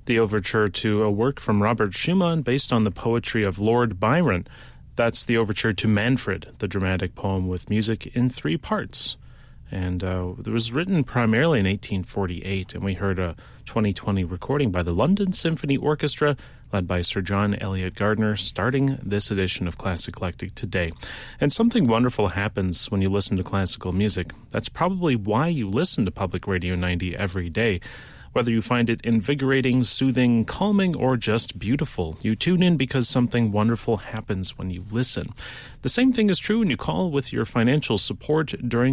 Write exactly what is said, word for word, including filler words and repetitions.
the overture to a work from Robert Schumann based on the poetry of Lord Byron. That's the overture to Manfred, the dramatic poem with music in three parts. And uh, it was written primarily in eighteen forty-eight, and we heard a twenty twenty recording by the London Symphony Orchestra, led by Sir John Eliot Gardiner, starting this edition of Classic Eclectic today. And something wonderful happens when you listen to classical music. That's probably why you listen to Public Radio ninety every day. Whether you find it invigorating, soothing, calming, or just beautiful, you tune in because something wonderful happens when you listen. The same thing is true when you call with your financial support during